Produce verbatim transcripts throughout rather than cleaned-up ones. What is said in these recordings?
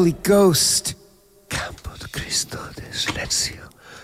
Holy Ghost. Campo de Cristo de Silenzio.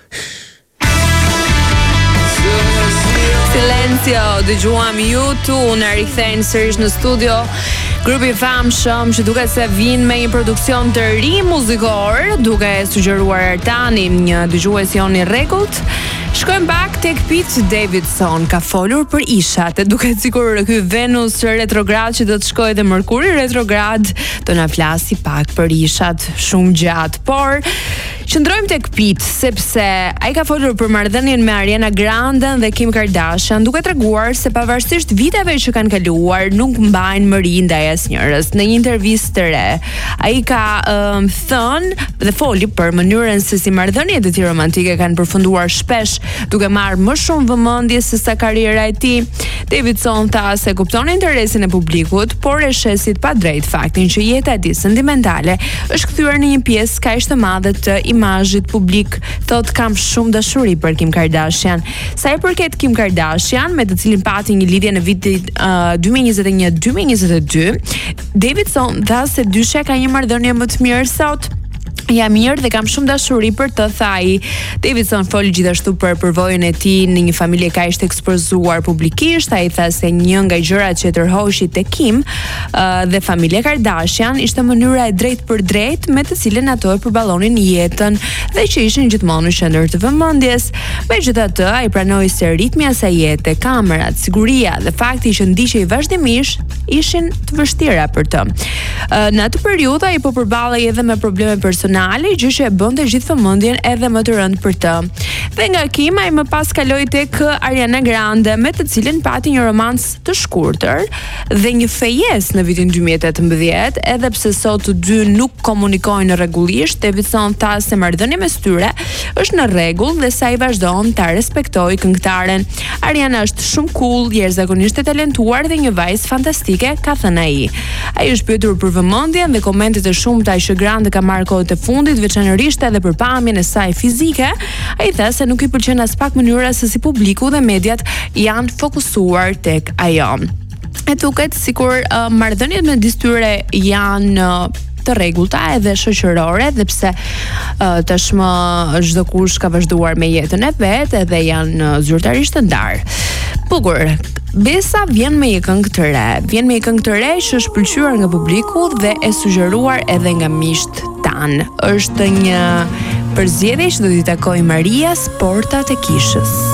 Silenzio, dëgjuam YouTube, në rikthejnë sërish në studio. Grupi i famshëm që duket se vin me një produksion të ri muzikor, duke sugjeruar tani një dëgjues joni rregullt. Shkojmë bak tek Pete Davidson, ka folur për ishat, e duket sikur ky Venus retrograd që do të shkojë dhe Merkuri retrograd do na flasi pak për ishat shumë gjatë, por qëndrojmë tek Pete sepse ai ka folur për marrëdhënien me Ariana Grande dhe Kim Kardashian, duke treguar se pavarësisht viteve që kanë kaluar, nuk mbajnë mëri ndaj asnjërës. Në një intervistë të re, ai ka um, thënë dhe foli për mënyrën se si marrëdhëniet e tij romantike kanë përfunduar shpesh duke marrë më shumë vëmendje se sa karriera e tij. Davidson tha se kupton interesin e publikut, por e shesit pa drejt faktin që jeta e tij sentimentale është kthyer në një pjesë kaq të madhe të imazhit publik. Thot kam shumë dashuri për Kim Kardashian. Sa i përket Kim Kardashian, me të cilin pati një lidhje në vitin uh, dy mijë e njëzet e një dy mijë e njëzet e dy, Davidson tha se dyshe ka një marrëdhënie më të mirë sot. Ja mirë dhe kam shumë dashuri për të, tha ai. Davidson foli gjithashtu për përvojën e tij në një familje kaq të ekspozuar publikisht. Ai tha se një nga gjërat që tërhoqi te Kim uh, dhe familja Kardashian ishte mënyra e drejtë për drejtë me të cilën ato e përballonin jetën dhe që ishin gjithmonë në qendër të vëmendjes. Megjithatë, ai pranoi se ritmi i asaj jete, kamerat, siguria dhe fakti që ndiqej vazhdimisht ishin të vështira për të. Uh, në atë periudhë ai po përballej edhe me probleme personale, gjë që e bënte gjithë vëmendjen edhe më të rëndë për të. Dhe nga Kim ai më pas kaloi tek Ariana Grande, me të cilën pati një romancë të shkurtër dhe një fejesë në vitin dy mijë e tetëmbëdhjetë, edhe pse sot të dy nuk komunikojnë rregullisht. Davidson tha se marrëdhënia mes tyre është në rregull dhe sa i vazhdon ta respektojë këngëtaren. Ariana është shumë cool, jashtëzakonisht e talentuar dhe një vajzë fantastike, ka thënë ai. Ai është pyetur për vëmendjen dhe komentet e shumta që Grande ka marrë kohët e fundit, veçanërisht edhe për pamjen e saj fizike. Ai tha se nuk i pëlqen as pak mënyra se si publiku dhe mediat janë fokusuar tek ajo. E duket sikur uh, marrëdhëniet me dyre janë uh, të rregullta edhe shoqërore, dhe pse uh, tashmë çdo kush ka vazhduar me jetën e vet edhe janë uh, zyrtarisht të ndarë. Bukur. Besa vjen me një këngë të re, vjen me një këngë të re që është pëlqyer nga publiku dhe e sugjeruar edhe nga miqt tan. Është një përzgjedhje që do t'i takojë Marias Porta të Kishës.